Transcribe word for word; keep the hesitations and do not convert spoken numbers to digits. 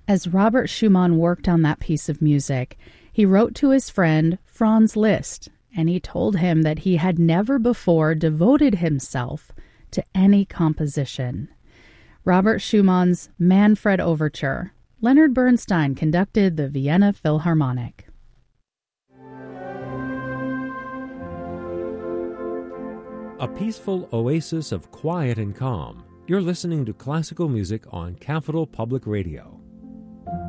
As Robert Schumann worked on that piece of music, he wrote to his friend Franz Liszt, and he told him that he had never before devoted himself to any composition. Robert Schumann's Manfred Overture. Leonard Bernstein conducted the Vienna Philharmonic. A peaceful oasis of quiet and calm. You're listening to classical music on Capital Public Radio.